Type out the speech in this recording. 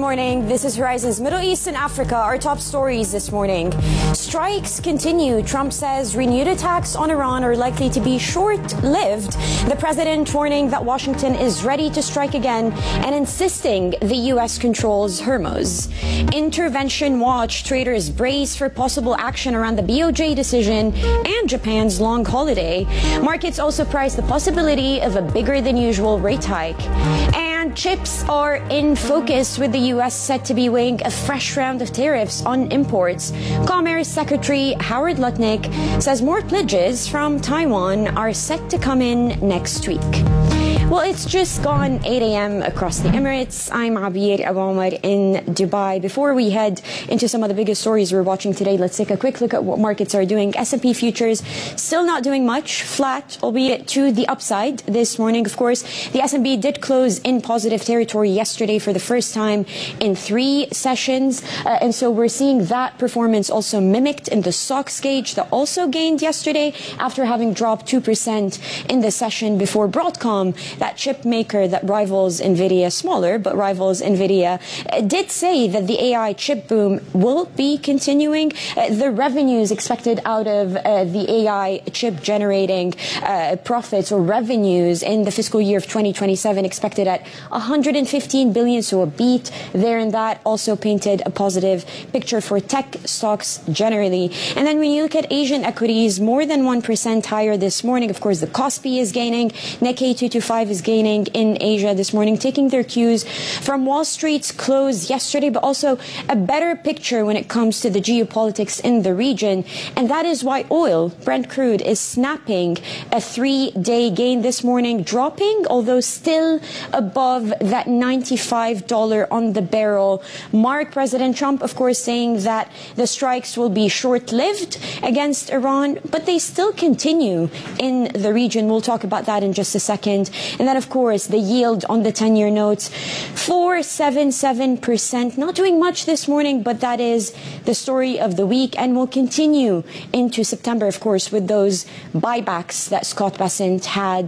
morning. This is Horizon's Middle East and Africa. Our top stories this morning. Strikes continue. Trump says renewed attacks on Iran are likely to be short-lived. The president warning that Washington is ready to strike again and insisting the U.S. controls Hormuz. Intervention watch. Traders brace for possible action around the BOJ decision and Japan's long holiday. Markets also price the possibility of a bigger than usual rate hike. And chips are in focus, with the U.S. set to be weighing a fresh round of tariffs on imports. Commerce Secretary Howard Lutnick says more pledges from Taiwan are set to come in next week. Well, it's just gone 8 a.m. across the Emirates. I'm Abir Abu Omar in Dubai. Before we head into some of the biggest stories we're watching today, let's take a quick look at what markets are doing. S&P futures still not doing much, flat, albeit to the upside this morning. Of course, the S&P did close in positive territory yesterday for the first time in 3 sessions. And so we're seeing that performance also mimicked in the SOX gauge that also gained yesterday after having dropped 2% in the session before. Broadcom, that chip maker that rivals NVIDIA, smaller, but rivals NVIDIA, did say that the AI chip boom will be continuing. The revenues expected out of the AI chip generating profits or revenues in the fiscal year of 2027 expected at 115 billion, so a beat there, and that also painted a positive picture for tech stocks generally. And then when you look at Asian equities, more than 1% higher this morning. Of course, the Kospi is gaining. Nikkei 225 is gaining in Asia this morning, taking their cues from Wall Street's close yesterday, but also a better picture when it comes to the geopolitics in the region. And that is why oil, Brent crude, is snapping a 3-day gain this morning, dropping, although still above that $95 on the barrel mark. President Trump, of course, saying that the strikes will be short-lived against Iran, but they still continue in the region. We'll talk about that in just a second. And then, of course, the yield on the 10-year notes, 4.77%. Not doing much this morning, but that is the story of the week and will continue into September, of course, with those buybacks that Scott Bessent had